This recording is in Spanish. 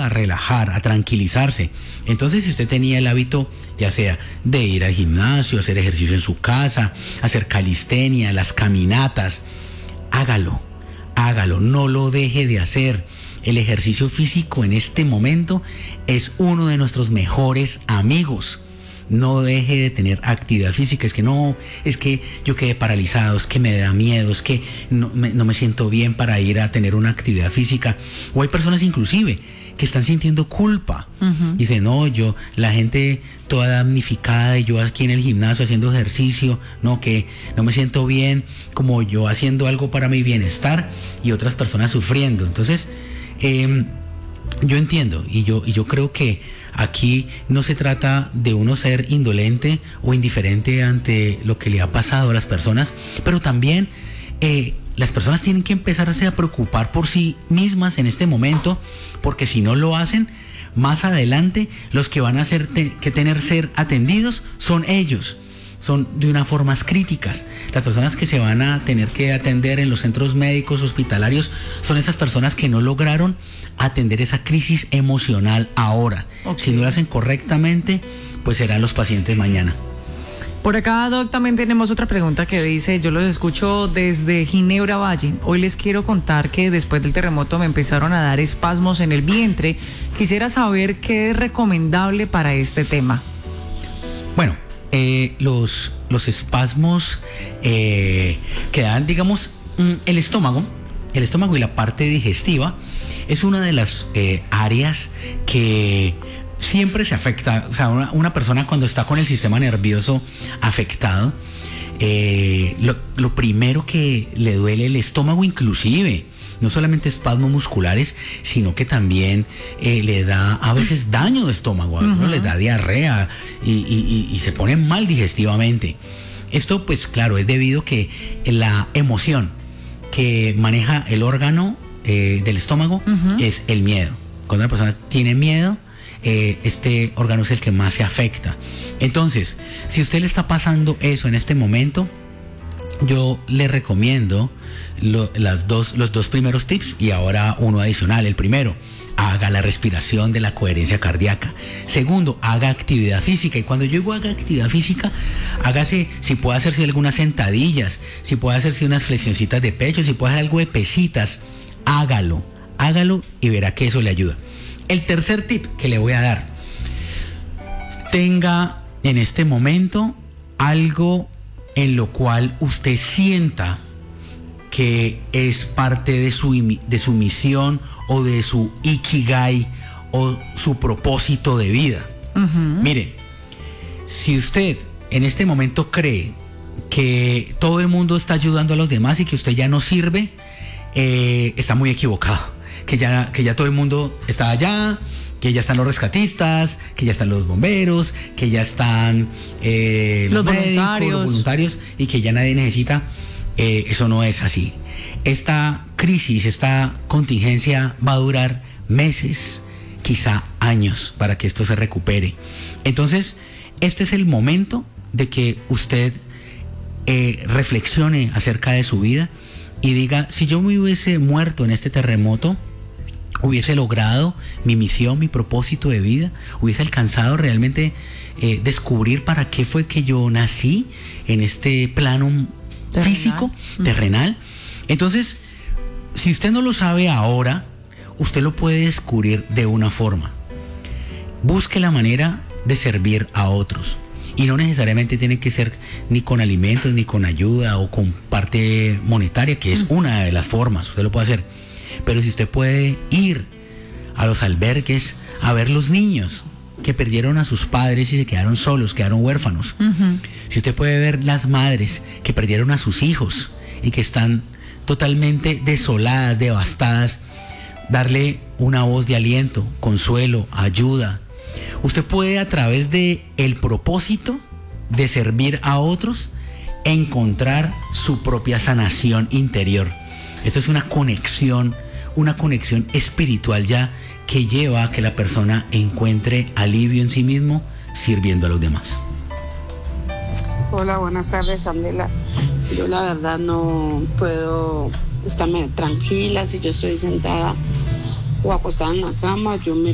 ayuda a relajar, a tranquilizarse. Entonces, si usted tenía el hábito, ya sea de ir al gimnasio, hacer ejercicio en su casa, hacer calistenia, las caminatas, hágalo, no lo deje de hacer. El ejercicio físico en este momento es uno de nuestros mejores amigos. No deje de tener actividad física. Es que yo quedé paralizado, es que me da miedo, es que no me siento bien para ir a tener una actividad física. O hay personas inclusive que están sintiendo culpa. Dicen, no, la gente toda damnificada y yo aquí en el gimnasio haciendo ejercicio, no, que no me siento bien, como yo haciendo algo para mi bienestar y otras personas sufriendo. Entonces, yo entiendo y yo creo que aquí no se trata de uno ser indolente o indiferente ante lo que le ha pasado a las personas, pero también las personas tienen que empezarse a preocupar por sí mismas en este momento, porque si no lo hacen, más adelante los que van a ser atendidos son ellos. Son de una formas críticas. Las personas que se van a tener que atender en los centros médicos hospitalarios son esas personas que no lograron atender esa crisis emocional ahora. Si no lo hacen correctamente, pues serán los pacientes mañana. Por acá, Doc, también tenemos otra pregunta que dice: yo los escucho desde Ginebra Valle. Hoy les quiero contar que después del terremoto me empezaron a dar espasmos en el vientre. Quisiera saber qué es recomendable para este tema. Bueno, los espasmos que dan, digamos, el estómago y la parte digestiva es una de las áreas que siempre se afecta. O sea, una persona cuando está con el sistema nervioso afectado, lo primero que le duele el estómago, inclusive no solamente espasmos musculares, sino que también le da a veces daño de estómago, ¿no? Le da diarrea y se pone mal digestivamente. Esto, pues claro, es debido que la emoción que maneja el órgano del estómago es el miedo. Cuando una persona tiene miedo, este órgano es el que más se afecta. Entonces, si usted le está pasando eso en este momento, yo le recomiendo los dos primeros tips y ahora uno adicional. El primero, haga la respiración de la coherencia cardíaca. Segundo, haga actividad física. Y cuando yo digo haga actividad física, hágase, si puede hacerse algunas sentadillas, si puede hacerse unas flexioncitas de pecho, si puede hacer algo de pesitas, hágalo y verá que eso le ayuda. El tercer tip que le voy a dar: tenga en este momento algo en lo cual usted sienta que es parte de su misión o de su ikigai o su propósito de vida. Mire, si usted en este momento cree que todo el mundo está ayudando a los demás y que usted ya no sirve, está muy equivocado. Que ya todo el mundo está allá, que ya están los rescatistas, que ya están los bomberos, que ya están los voluntarios y que ya nadie necesita. Eso no es así. Esta crisis, esta contingencia va a durar meses, quizá años, para que esto se recupere. Entonces, este es el momento de que usted reflexione acerca de su vida y diga: si yo me hubiese muerto en este terremoto, hubiese logrado mi misión, mi propósito de vida, hubiese alcanzado realmente descubrir para qué fue que yo nací en este plano físico, terrenal. Entonces, si usted no lo sabe ahora, usted lo puede descubrir de una forma. Busque la manera de servir a otros. Y no necesariamente tiene que ser ni con alimentos, ni con ayuda o con parte monetaria, que es una de las formas, usted lo puede hacer. Pero si usted puede ir a los albergues a ver los niños que perdieron a sus padres y se quedaron solos, quedaron huérfanos. Si usted puede ver las madres que perdieron a sus hijos y que están totalmente desoladas, devastadas, darle una voz de aliento, consuelo, ayuda. Usted puede, a través de el propósito de servir a otros, encontrar su propia sanación interior. Esto es una conexión espiritual ya, que lleva a que la persona encuentre alivio en sí mismo sirviendo a los demás. Hola, buenas tardes, Candela. Yo la verdad no puedo estarme tranquila si yo estoy sentada o acostada en la cama. Yo me